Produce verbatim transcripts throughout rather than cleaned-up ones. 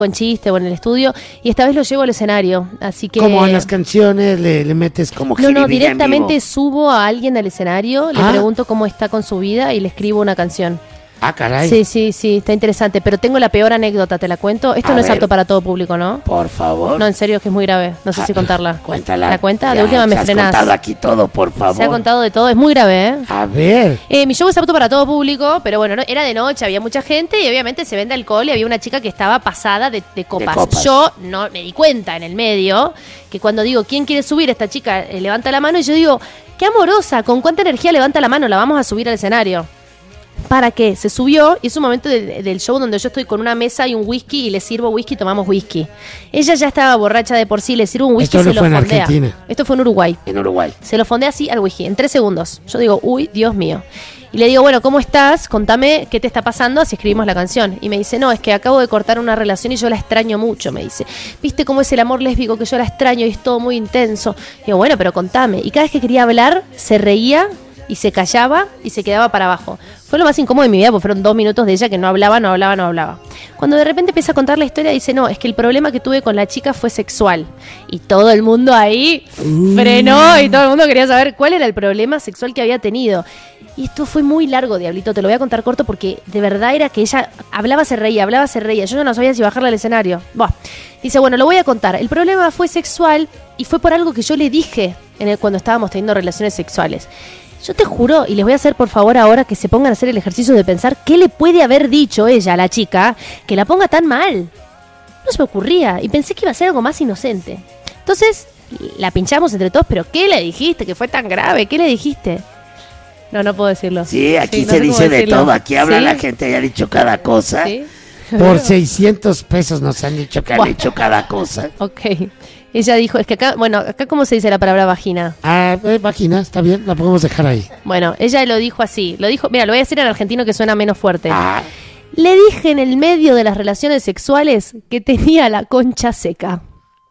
en chiste o en el estudio, y esta vez lo llevo al escenario, así que... Como en las canciones le, le metes como... No, no, directamente subo a alguien al escenario, le ¿Ah? pregunto cómo está con su vida y le escribo una canción. Ah, caray. Sí, sí, sí, está interesante, pero tengo la peor anécdota, ¿te la cuento? Esto a no ver, es apto para todo público, ¿no? Por favor. No, en serio, es que es muy grave, no sé ah, si contarla. Cuéntala. ¿La cuenta? Ya, de última me has frenás. Se ha contado aquí todo, por favor. Se ha contado de todo, es muy grave, ¿eh? A ver. Eh, mi show es apto para todo público, pero bueno, no, era de noche, había mucha gente y obviamente se vende alcohol y había una chica que estaba pasada de, de, copas. de copas. Yo no me di cuenta en el medio que cuando digo, ¿quién quiere subir? Esta chica eh, levanta la mano y yo digo, qué amorosa, con cuánta energía levanta la mano, la vamos a subir al escenario. ¿Para qué? Se subió y es un momento de, del show donde yo estoy con una mesa y un whisky y le sirvo whisky, tomamos whisky. Ella ya estaba borracha de por sí, le sirvo un whisky y se lo fondea. Esto fue en Uruguay. En Uruguay. Se lo fondea así al whisky, en tres segundos. Yo digo, uy, Dios mío. Y le digo, bueno, ¿cómo estás? Contame qué te está pasando, así escribimos la canción. Y me dice, no, es que acabo de cortar una relación y yo la extraño mucho, me dice. ¿Viste cómo es el amor lésbico que yo la extraño y es todo muy intenso? Y digo, bueno, pero contame. Y cada vez que quería hablar, se reía y se callaba y se quedaba para abajo. Fue lo más incómodo de mi vida porque fueron dos minutos de ella que no hablaba, no hablaba, no hablaba. Cuando de repente empieza a contar la historia, dice, no, es que el problema que tuve con la chica fue sexual. Y todo el mundo ahí uh. frenó y todo el mundo quería saber cuál era el problema sexual que había tenido. Y esto fue muy largo, Diablito, te lo voy a contar corto porque de verdad era que ella hablaba, se reía, hablaba, se reía. Yo no sabía si bajarla al escenario. Buah. Dice, bueno, lo voy a contar. El problema fue sexual y fue por algo que yo le dije en el, cuando estábamos teniendo relaciones sexuales. Yo te juro, y les voy a hacer por favor ahora que se pongan a hacer el ejercicio de pensar qué le puede haber dicho ella a la chica que la ponga tan mal. No se me ocurría y pensé que iba a ser algo más inocente. Entonces, la pinchamos entre todos, pero ¿qué le dijiste que fue tan grave? ¿Qué le dijiste? No, no puedo decirlo. Sí, aquí sí, se no dice de todo, aquí habla ¿Sí? la gente y ha dicho cada cosa. ¿Sí? Por seiscientos pesos nos han dicho que han bueno. hecho cada cosa. Ok. Ella dijo, es que acá, bueno, acá ¿cómo se dice la palabra vagina? Ah, eh, vagina, está bien, la podemos dejar ahí. Bueno, ella lo dijo así, lo dijo, mira, lo voy a decir en argentino que suena menos fuerte. Ah. Le dije en el medio de las relaciones sexuales que tenía la concha seca.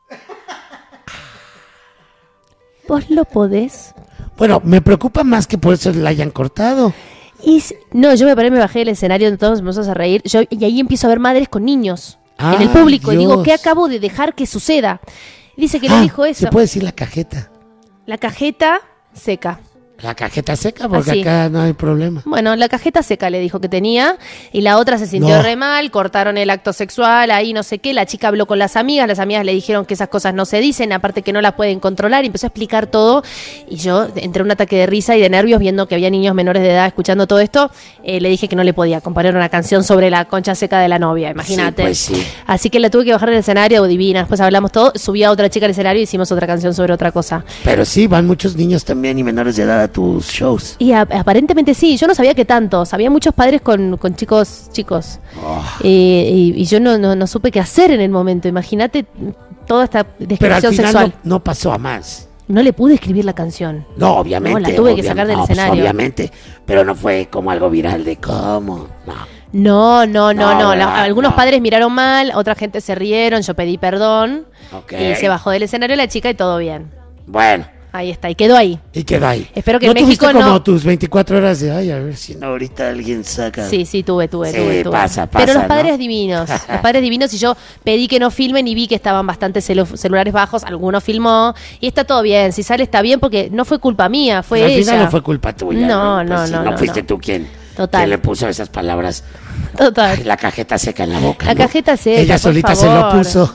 ¿Vos lo podés? Bueno, me preocupa más que por eso la hayan cortado. Y no, yo me paré, me bajé del escenario, todos empezamos a reír, yo, y ahí empiezo a ver madres con niños ah, en el público, Dios. Y digo, ¿qué acabo de dejar que suceda? Dice que ah, le dijo eso. Se puede decir la cajeta. La cajeta seca. La cajeta seca, porque Así. acá no hay problema. Bueno, la cajeta seca le dijo que tenía, y la otra se sintió no. re mal, cortaron el acto sexual, ahí no sé qué, la chica habló con las amigas, las amigas le dijeron que esas cosas no se dicen, aparte que no las pueden controlar, y empezó a explicar todo, y yo entré en un ataque de risa y de nervios viendo que había niños menores de edad escuchando todo esto, eh, le dije que no le podía componer una canción sobre la concha seca de la novia, imagínate. Sí, pues sí. Así que la tuve que bajar del escenario, divina, después hablamos todo, subí a otra chica al escenario y hicimos otra canción sobre otra cosa. Pero sí, van muchos niños también y menores de edad a tus shows. Y a, aparentemente sí, yo no sabía que tantos, había muchos padres con, con chicos chicos oh. eh, y, y yo no, no, no supe qué hacer en el momento, imagínate toda esta descripción Pero al final sexual. No, no pasó a más. No le pude escribir la canción. No, obviamente. No, la tuve obvia- que sacar del no, pues, escenario. obviamente, pero no fue como algo viral de cómo, no. No, no, no, no. No, La- ¿verdad? algunos No. padres miraron mal, otra gente se rieron, yo pedí perdón Ok. y se bajó del escenario la chica y todo bien. Bueno, Ahí está, y quedó ahí. y quedó ahí. Espero que ¿No en México tuviste como no- tus veinticuatro horas de, ay, a ver si no ahorita alguien saca? Sí, sí, tuve, tuve, Sí, tuve, tuve. pasa, pasa, Pero los padres ¿no? divinos, los padres divinos, y yo pedí que no filmen y vi que estaban bastante celu- celulares bajos, alguno filmó, y está todo bien, si sale está bien porque no fue culpa mía, fue Al ella. final no fue culpa tuya. No, No, no, Pues sí, no, no no, fuiste no. tú quien, Total. quien le puso esas palabras. Total. Ay, la cajeta seca en la boca. La ¿no? cajeta seca, Ella por solita se lo favor. puso.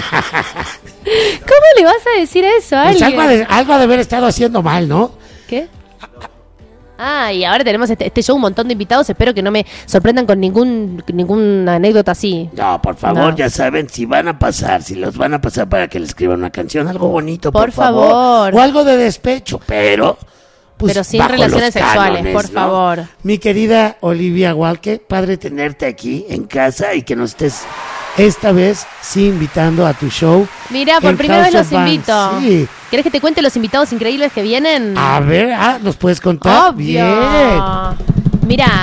¿Cómo le vas a decir eso a Pues alguien? algo, ha de, algo ha de haber estado haciendo mal, ¿no? ¿Qué? Ah, y ahora tenemos este, este show, un montón de invitados. Espero que no me sorprendan con ningún ninguna anécdota así. No, por favor, No. ya saben, si van a pasar, si los van a pasar para que le escriban una canción, algo bonito, Por por, favor. favor. O algo de despecho, pero... pues, Pero sin bajo relaciones los sexuales, cánones, por ¿no? favor. Mi querida Olivia Walke, padre tenerte aquí en casa y que nos estés esta vez sí invitando a tu show. Mira, por en primera vez House los of Banks. invito. Sí. ¿Querés que te cuente los invitados increíbles que vienen? A ver, ah, ¿nos puedes contar? Obvio. Bien. Mira,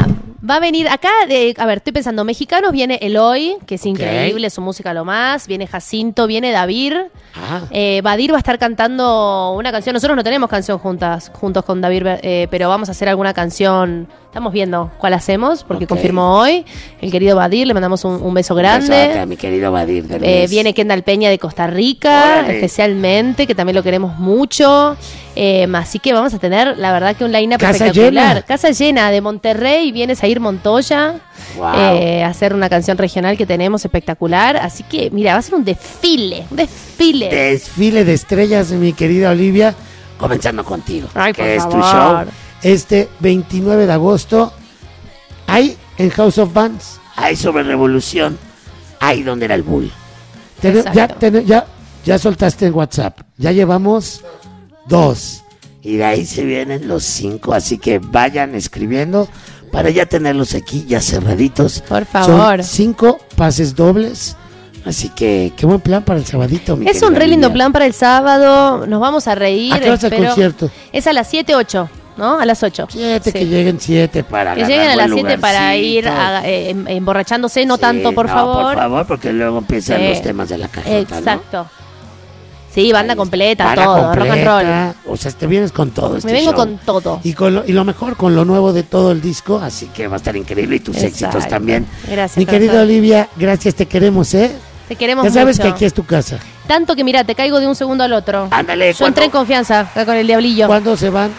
Va a venir acá, de, a ver, estoy pensando, mexicanos viene Eloy, que es increíble, okay. Su música lo más, viene Jacinto, viene David, ah. eh, Badir va a estar cantando una canción, nosotros no tenemos canción juntas, juntos con David, eh, pero vamos a hacer alguna canción, estamos viendo cuál hacemos, porque okay. confirmó hoy, el querido Badir, le mandamos un, un beso grande. Un beso acá, mi querido Badir. Eh, viene Kendall Peña de Costa Rica, órale. Especialmente, que también lo queremos mucho. Eh, así que vamos a tener, la verdad, que un line-up espectacular. Llena. Casa llena de Monterrey, viene Zair Montoya wow. eh, a hacer una canción regional que tenemos espectacular. Así que, mira, va a ser un desfile, un desfile. Desfile de estrellas, mi querida Olivia, comenzando contigo. Ay, que por es favor. Tu show. Este veintinueve de agosto, hay en House of Bands, hay sobre Revolución, hay donde era el Bull. Ten, ya, ten, ya, ya soltaste en WhatsApp, ya llevamos dos. Y de ahí se vienen los cinco, así que vayan escribiendo para ya tenerlos aquí ya cerraditos. Por favor. Son cinco pases dobles. Así que qué buen plan para el sabadito, mi Es un re lindo plan para el sábado. Nos vamos a reír. ¿A qué hora es el concierto? Es a las siete, ocho, ¿no? A las ocho. siete, sí. Que lleguen siete para Que lleguen a las siete para ir a, eh, emborrachándose, no sí, tanto, por no, favor. por favor, porque luego empiezan sí. los temas de la cajeta, exacto. ¿no? Sí, banda completa, banda todo, completa, rock and roll. O sea, te vienes con todo este Me vengo show. con todo. Y, con lo, y lo mejor, con lo nuevo de todo el disco, así que va a estar increíble y tus exacto. Éxitos también. Gracias. Mi querida profesor. Olivia, gracias, te queremos, ¿eh? Te queremos mucho. Ya sabes mucho. que aquí es tu casa. Tanto que, mira, te caigo de un segundo al otro. Ándale. Yo entré en confianza acá con el Diablillo. ¿Cuándo se van?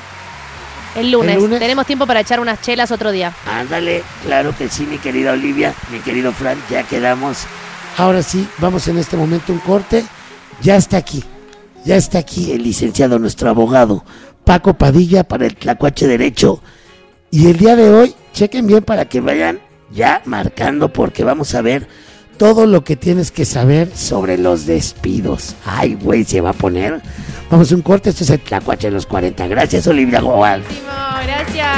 El lunes. ¿El lunes? Tenemos tiempo para echar unas chelas otro día. Ándale, claro que sí, mi querida Olivia, mi querido Fran, ya quedamos. Ahora sí, vamos en este momento un corte. Ya está aquí, ya está aquí el licenciado, nuestro abogado, Paco Padilla, para el Tlacuache Derecho. Y el día de hoy, chequen bien para que vayan ya marcando, porque vamos a ver todo lo que tienes que saber sobre los despidos. Ay, güey, se va a poner. Vamos a un corte, esto es el Tlacuache de los cuarenta. Gracias, Olivia Goal. Gracias.